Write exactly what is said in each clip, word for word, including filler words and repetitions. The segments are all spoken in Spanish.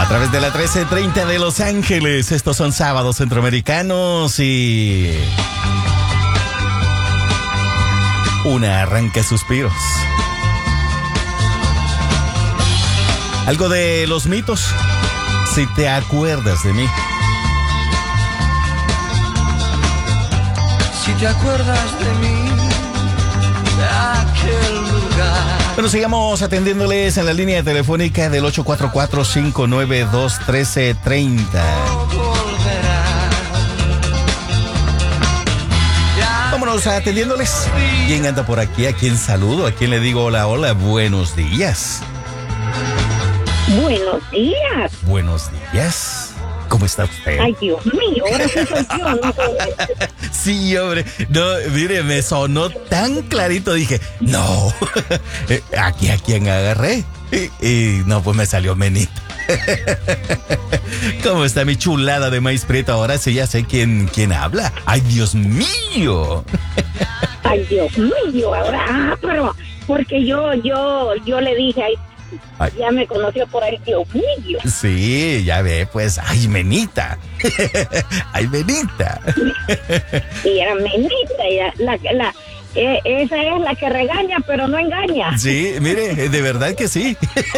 A través de la trece treinta de Los Ángeles. Estos son sábados centroamericanos y una arranca suspiros. Algo de los mitos, si te acuerdas de mí. Si te acuerdas de mí, de aquel lugar. Bueno, sigamos atendiéndoles en la línea telefónica del ocho cuatro cuatro, cinco nueve dos, uno tres tres cero. Vámonos atendiéndoles. ¿Quién anda por aquí? ¿A quién saludo? ¿A quién le digo hola, hola? Buenos días. Buenos días. Buenos días. ¿Cómo está usted? Ay, Dios mío, ahora sí soy yo, no soy... Sí, hombre. No, mire, me sonó tan clarito. Dije, no, aquí a quién agarré. Y, y no, pues me salió Menita. ¿Cómo está mi chulada de maíz prieto? Ahora sí ya sé quién, quién habla. ¡Ay, Dios mío! Ay, Dios mío, ahora, ah, pero porque yo, yo, yo le dije, ay, Ay. ya me conoció por ahí, Dios mío. Sí, ya ve, pues, ay, Menita. Ay, Menita. Y era Menita, y la, la, la eh, esa es la que regaña, pero no engaña. Sí, mire, de verdad que sí.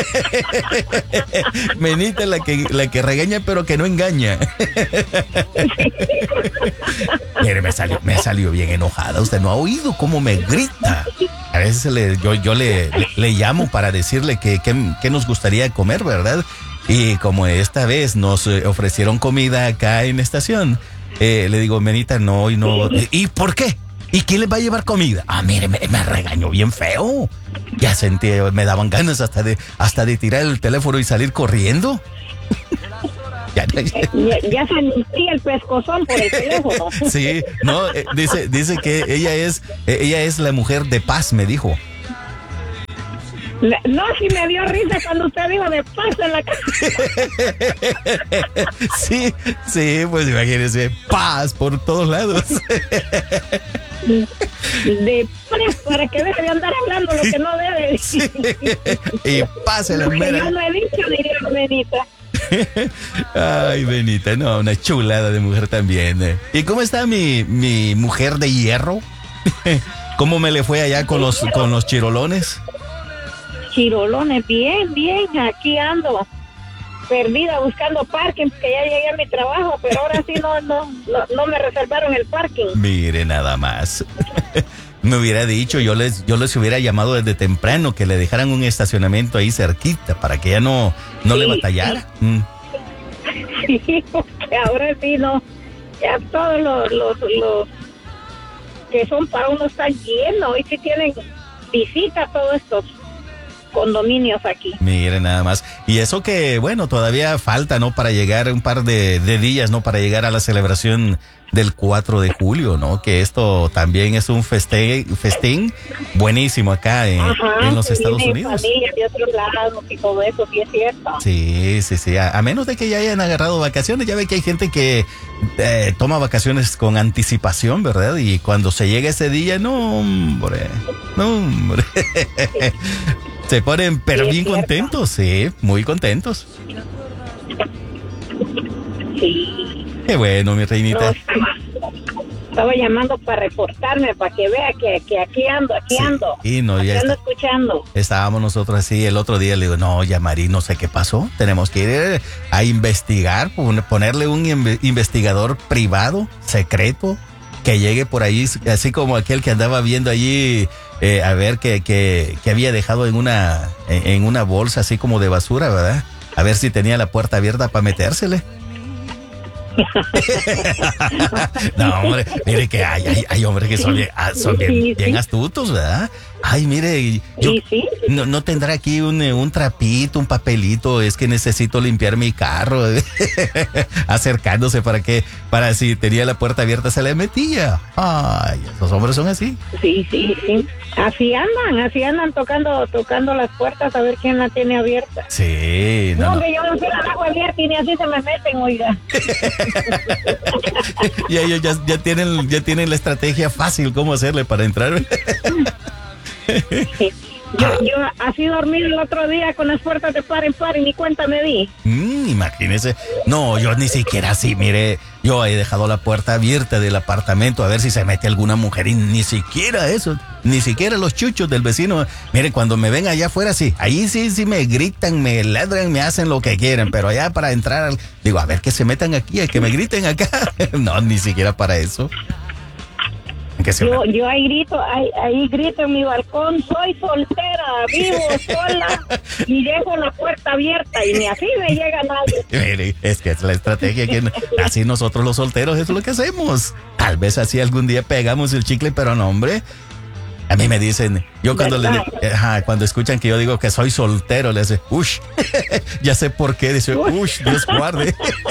Menita es la que, la que regaña, pero que no engaña. Mire, me salió, me salió bien enojada. Usted no ha oído cómo me grita. A veces le, yo, yo le, le, le llamo para decirle que, que, que nos gustaría comer, ¿verdad? Y como esta vez nos ofrecieron comida acá en la estación, eh, le digo, Menita, no, y no. ¿Y por qué? ¿Y quién les va a llevar comida? Ah, mire, me, me regañó bien feo. Ya sentí, me daban ganas hasta de, hasta de tirar el teléfono y salir corriendo. Ya, ya, ya, ya sentí el pescozón por el teléfono. Sí, no, eh, dice, dice que ella es, eh, ella es la mujer de paz, me dijo. No, sí me dio risa cuando usted dijo de paz en la casa. Sí, sí, pues imagínese, paz por todos lados. De paz, para que deje de andar hablando lo que no debe. Sí. Y paz en la Lo que mera. yo no he dicho, diría Benita. Ay, Benita, no, una chulada de mujer también. eh. ¿Y cómo está mi, mi mujer de hierro? ¿Cómo me le fue allá con los, con los chirolones? Chirolones, bien, bien, aquí ando perdida buscando parking, porque ya llegué a mi trabajo, pero ahora sí no, no, no, no me reservaron el parking. Mire, nada más. Me hubiera dicho, yo les, yo les hubiera llamado desde temprano que le dejaran un estacionamiento ahí cerquita para que ya no, no Sí, le batallara. Sí. Mm. Sí, porque ahora sí no, ya todos los, los, los que son para uno están llenos, y si tienen visita todos estos condominios aquí. Mire, nada más. Y eso que, bueno, todavía falta, ¿no? Para llegar un par de, de días, ¿no? Para llegar a la celebración del cuatro de julio, ¿no? Que esto también es un feste, festín buenísimo acá en, Ajá, en los sí, Estados de Unidos. familia, de otros lados y todo eso, sí es cierto. Sí, sí, sí. A, a menos de que ya hayan agarrado vacaciones, ya ve que hay gente que eh, toma vacaciones con anticipación, ¿verdad? Y cuando se llega ese día, no, hombre, no, hombre. Se ponen, pero Sí, es bien cierto. contentos, sí, muy contentos. Sí. Qué bueno, mi No, reinita. estaba, estaba llamando para reportarme, para que vea que, que aquí ando, aquí Sí, ando. y no, aquí ya ando está. escuchando. Estábamos nosotros así el otro día, le digo, no, Yamari, no sé qué pasó. Tenemos que ir a investigar, pon- ponerle un inve- investigador privado, secreto, que llegue por ahí, así como aquel que andaba viendo allí, eh, a ver que, que, que había dejado en una, en, en una bolsa así como de basura, ¿verdad? A ver si tenía la puerta abierta para metérsele. No, hombre, mire que hay, hay, hay hombres que son bien, ah, son bien, Sí, sí. bien astutos, ¿verdad? Ay, mire, yo, Sí, sí. no, no tendrá aquí un, eh, un trapito, un papelito, es que necesito limpiar mi carro. Acercándose para que, para si tenía la puerta abierta se le metía. Ay, esos hombres son así. Sí, sí, sí. Así andan, así andan tocando, tocando las puertas a ver quién la tiene abierta. Sí, No, no, no. que yo no sé la hago abierta y ni así se me meten, oiga. Y ellos ya, ya tienen, ya tienen la estrategia fácil cómo hacerle para entrar. Sí. Yo, yo así dormí el otro día con las puertas de par en par y ni cuenta me di. Mm, bien, imagínese. No, yo ni siquiera así, mire, yo he dejado la puerta abierta del apartamento a ver si se mete alguna mujer y ni siquiera eso, ni siquiera los chuchos del vecino. Mire, cuando me ven allá afuera, sí, ahí sí, sí me gritan, me ladran, me hacen lo que quieren, pero allá para entrar, digo, a ver que se metan aquí, a que me griten acá. No, ni siquiera para eso. Yo, yo ahí grito, ahí, ahí grito en mi balcón, soy soltera, vivo sola y dejo la puerta abierta y ni así me llega nadie. Mire, es que es la estrategia que así nosotros los solteros es lo que hacemos. Tal vez así algún día pegamos el chicle, pero no, hombre. A mí me dicen, yo cuando le, ajá, cuando escuchan que yo digo que soy soltero, le dicen, ush, ya sé por qué, dice, ush, Dios guarde.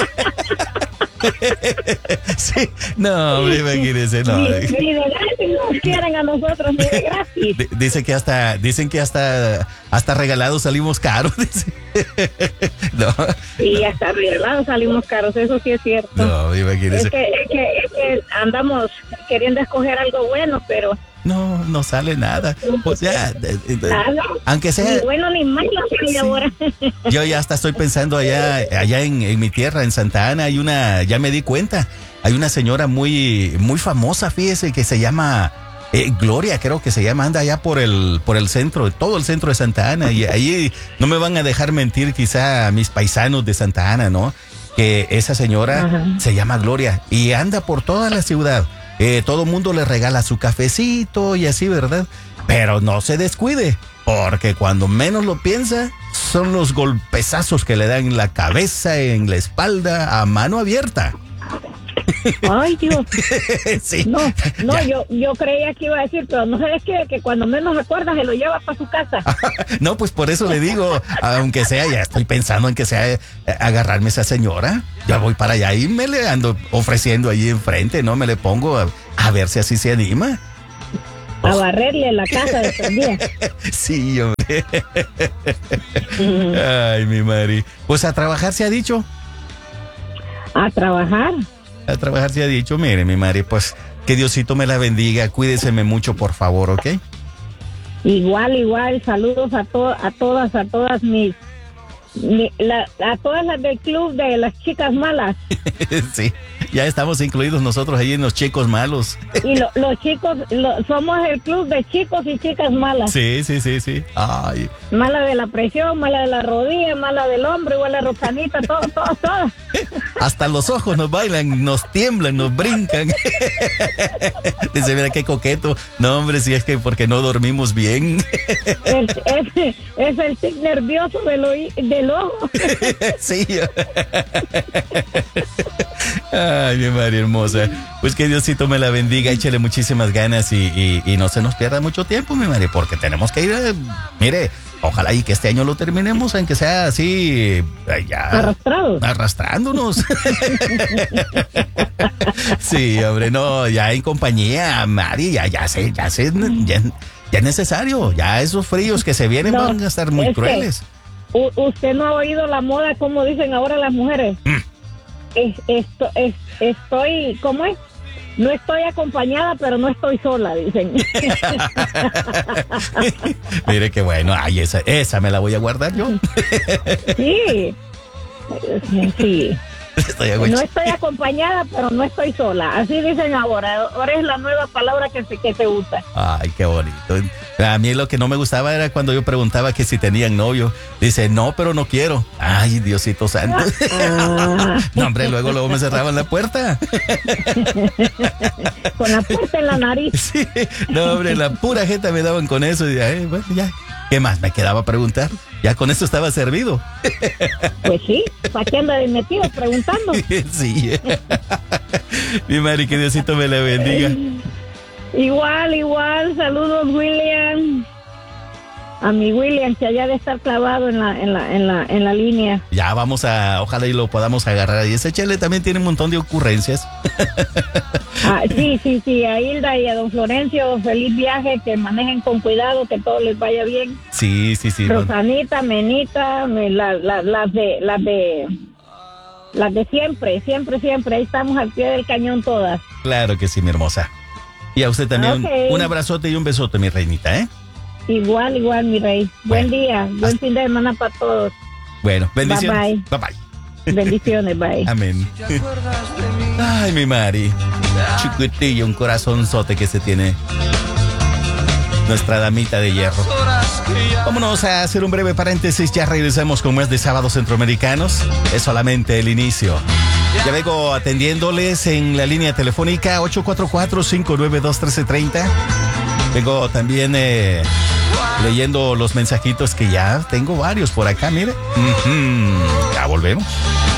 Sí, no, hombre, imagínense, no. Ni, ni de gratis nos quieren a nosotros, ni de gratis. D- dice que hasta, dicen que hasta, hasta regalados salimos caros, dice. No. Y hasta regalados salimos caros, eso sí es cierto. No, imagínense. Es que, es que, es que andamos queriendo escoger algo bueno, pero no, no sale nada. O sea, de, de, de, aunque sea. Ni bueno ni malo, sí. Ahora. Yo ya hasta estoy pensando allá, allá en, en mi tierra, en Santa Ana, hay una, ya me di cuenta, hay una señora muy, muy famosa, fíjese, que se llama eh, Gloria, creo que se llama, anda allá por el, por el centro, todo el centro de Santa Ana, y ahí no me van a dejar mentir quizá mis paisanos de Santa Ana, ¿no? Que esa señora Ajá. se llama Gloria y anda por toda la ciudad. Eh, todo mundo le regala su cafecito y así, ¿verdad? Pero no se descuide, porque cuando menos lo piensa, son los golpezazos que le dan en la cabeza, en la espalda, a mano abierta. Ay, Dios. Sí. No, no, yo, yo creía que iba a decir, pero no sabes qué, que cuando menos recuerdas se lo lleva para su casa. No, pues por eso le digo, aunque sea, ya estoy pensando en que sea eh, agarrarme a esa señora. Ya voy para allá y me le ando ofreciendo ahí enfrente, ¿no? Me le pongo a, a ver si así se anima. A barrerle la casa de estos días. Sí, hombre. Ay, mi Mari. Pues a trabajar se ha dicho. A trabajar. A trabajar se ha dicho. Mire, mi Mari, pues que Diosito me la bendiga. Cuídeseme mucho, por favor, ¿ok? Igual, igual. Saludos a, to a todas, a todas mis... Mi, la, a todas las del club de las chicas malas. Sí, ya estamos incluidos nosotros ahí en los chicos malos. Y lo, los chicos, lo, somos el club de chicos y chicas malas. Sí, sí, sí, sí. Ay. Mala de la presión, mala de la rodilla, mala del hombro, igual la Roxanita, todo, todo, todo. Hasta los ojos nos bailan, nos tiemblan, nos brincan. Dice, mira qué coqueto. No, hombre, si es que porque no dormimos bien. Es, es, es el tic nervioso del, oí, del ojo. Sí. Ay, mi María hermosa. Pues que Diosito me la bendiga, échale muchísimas ganas y, y, y no se nos pierda mucho tiempo, mi María, porque tenemos que ir, a, mire, ojalá y que este año lo terminemos, aunque sea así, ya. Arrastrados. Arrastrándonos. Sí, hombre, no, ya en compañía, Mari, ya, ya sé, ya sé, ya, ya es necesario, ya esos fríos que se vienen no, van a estar muy crueles. U, usted no ha oído la moda, como dicen ahora las mujeres. Mm. Es, esto, es, estoy, ¿cómo es? No estoy acompañada, pero no estoy sola, dicen. Mire qué bueno, ay, esa, esa me la voy a guardar yo. Sí, sí. Estoy no estoy acompañada, pero no estoy sola. Así dicen ahora. Ahora es la nueva palabra que se, que se usa. Ay, qué bonito. A mí lo que no me gustaba era cuando yo preguntaba que si tenían novio. Dice, no, pero no quiero. Ay, Diosito santo. Ah. No, hombre, luego, luego me cerraban la puerta. Con la puerta en la nariz. Sí, no, hombre, la pura jeta me daban con eso. Y eh, bueno, ya. ¿Qué más me quedaba a preguntar? Ya con eso estaba servido. Pues sí, ¿para qué anda de metido preguntando? Sí. Mi Mari, que Diosito me la bendiga. Igual, igual, saludos William. A mi William, que allá de estar clavado en la, en la, en la, en la línea. Ya vamos a, ojalá y lo podamos agarrar. Y ese Chele también tiene un montón de ocurrencias. Ah, sí, sí, sí, a Hilda y a don Florencio, feliz viaje, que manejen con cuidado, que todo les vaya bien. Sí, sí, sí. Rosanita, Menita, me, la, la, las de, las de, las de siempre, siempre, siempre, ahí estamos al pie del cañón todas. Claro que sí, mi hermosa. Y a usted también okay. un, un abrazote y un besote, mi reinita, ¿eh? Igual, igual, mi rey. Buen bueno, día, buen hasta... fin de semana para todos. Bueno, bendiciones. Bye, bye. Bye, bye. Bendiciones, bye. Amén. ¿Te acuerdas de mí? Ay, mi Mari. Chiquitillo, un corazonzote que se tiene nuestra damita de hierro. Horas que ya Vámonos a hacer un breve paréntesis. Ya regresamos con más de Sábados Centroamericanos. Es solamente el inicio. Ya vengo atendiéndoles en la línea telefónica ocho cuatro cuatro, cinco nueve dos, uno tres tres cero. Vengo también eh, leyendo los mensajitos que ya tengo varios por acá, mire. Uh-huh. Ya volvemos.